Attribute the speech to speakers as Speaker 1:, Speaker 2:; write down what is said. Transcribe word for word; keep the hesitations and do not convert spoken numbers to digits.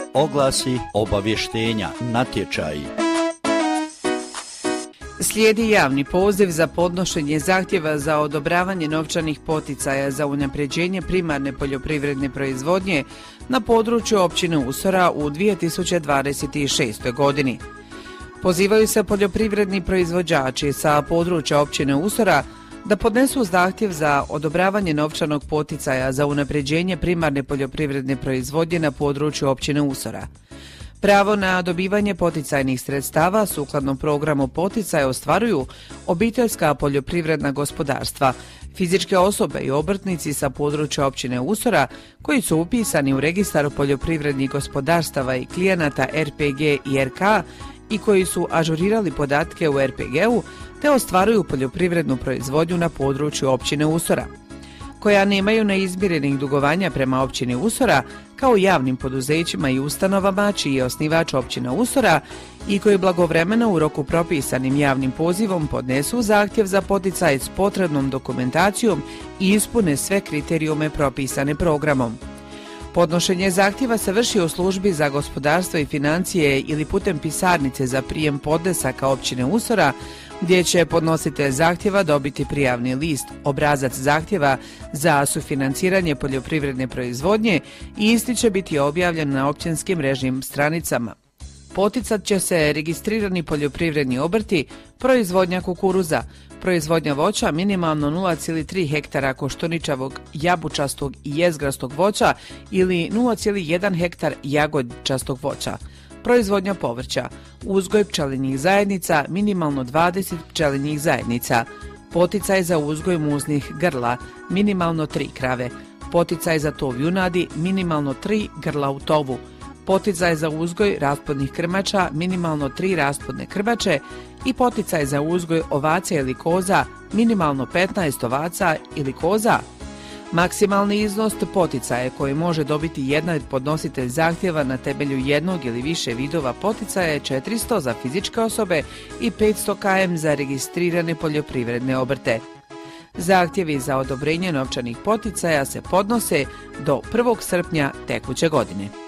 Speaker 1: oglasi, obavještenja, natječaji.
Speaker 2: Slijedi javni poziv za podnošenje zahtjeva za odobravanje novčanih poticaja za unapređenje primarne poljoprivredne proizvodnje na području općine Usora u dvije tisuće dvadeset šestoj. godini. Pozivaju se poljoprivredni proizvođači sa područja općine Usora da podnesu zahtjev za odobravanje novčanog poticaja za unapređenje primarne poljoprivredne proizvodnje na području općine Usora. Pravo na dobivanje poticajnih sredstava sukladno programu poticaja ostvaruju obiteljska poljoprivredna gospodarstva, fizičke osobe i obrtnici sa područja općine Usora koji su upisani u registar poljoprivrednih gospodarstava i klijenata R P G i R K i koji su ažurirali podatke u R P G-u te ostvaruju poljoprivrednu proizvodnju na području općine Usora, koja nemaju neizmirenih dugovanja prema općini Usora kao javnim poduzećima i ustanovama čiji je osnivač općina Usora i koji blagovremeno u roku propisanim javnim pozivom podnesu zahtjev za poticaj s potrebnom dokumentacijom i ispune sve kriterijume propisane programom. Podnošenje zahtjeva se vrši u službi za gospodarstvo i financije ili putem pisarnice za prijem podnesaka općine Usora, gdje će podnositelj zahtjeva dobiti prijavni list, obrazac zahtjeva za sufinanciranje poljoprivredne proizvodnje i isti će biti objavljen na općinskim mrežnim stranicama. Poticat će se registrirani poljoprivredni obrti, proizvodnja kukuruza, proizvodnja voća minimalno nula zarez tri hektara koštuničavog, jabučastog i jezgrastog voća ili nula zarez jedan hektar jagodčastog voća, proizvodnja povrća, uzgoj pčelinjih zajednica, minimalno dvadeset pčelinjih zajednica, poticaj za uzgoj muznih grla, minimalno tri krave, poticaj za tov junadi, minimalno tri grla u tovu, poticaj za uzgoj rasplodnih krmača, minimalno tri rasplodne krmače i poticaj za uzgoj ovaca ili koza, minimalno petnaest ovaca ili koza. Maksimalni iznos poticaja koji može dobiti jedan podnositelj zahtjeva na temelju jednog ili više vidova poticaja je četiristo za fizičke osobe i petsto kilometara za registrirane poljoprivredne obrte. Zahtjevi za odobrenje novčanih poticaja se podnose do prvog srpnja tekuće godine.